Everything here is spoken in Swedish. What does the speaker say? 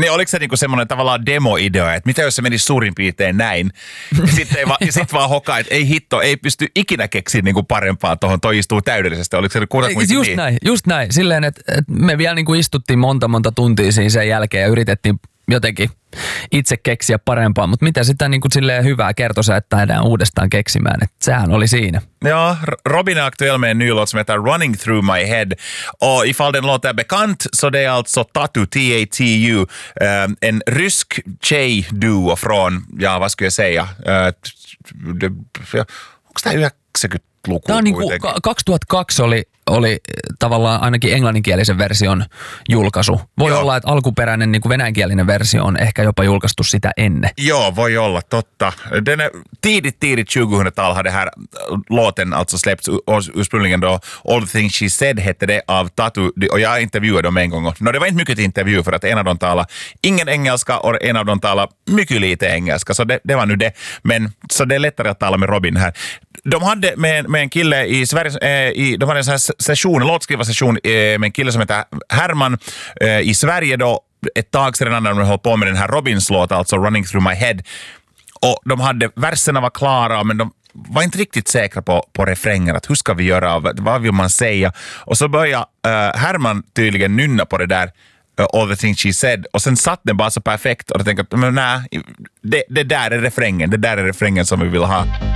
Niin oliko se niinku semmoinen tavallaan demo-idea, että mitä jos se menisi suurin piirtein näin? Ja sitten vaan hokaa, että ei hitto, ei pysty ikinä keksiä niinku parempaa tuohon, toi istuu täydellisesti. Oliko se just näin. Silleen, että me vielä niinku istuttiin monta tuntia siinä sen jälkeen ja yritettiin jotenkin itse keksiä parempaa, mutta mitä sitä niin kuin silleen hyvää kertoa, että lähdetään uudestaan keksimään, että sehän oli siinä. Ja, Robin är aktuell med en ny låt som heter Running Through My Head. Och ifall den låt är bekant så det är alltså Tatu, T-A-T-U, en rysk tjej-duo från, ja vad ska jag säga, onko tämä 90-luku? Tämä on niin kuin 2002 oli tavallaan ainakin englanninkielisen version julkaisu. Voi olla, että alkuperäinen niin kuin venäjänkielinen versio on ehkä jopa julkaistu sitä ennen. Joo, voi olla, totta. Tidigt 2000-tal har det här låten alltså släppts ursprungligen då All the Things She Said hette det av Tatu och jag intervjuade dem en gång. Det var inte mycket till intervju för att en av dem talade ingen engelska och en av dem talade mycket lite engelska, så det var nu det. Men så det är lättare att tala med Robin här. De hade med en kille i Sverige, de hade en sån här session, låtskrivarsession med en kille som heter Herman i Sverige då ett tag sedan när de höll på med den här Robins låt, alltså Running Through My Head. Och de hade, verserna var klara men de var inte riktigt säkra på refrängen, att hur ska vi göra, vad vill man säga? Och så började Herman tydligen nynna på det där All the Things She Said, och sen satt den bara så perfekt och jag tänkte att nej, det där är refrängen som vi vill ha.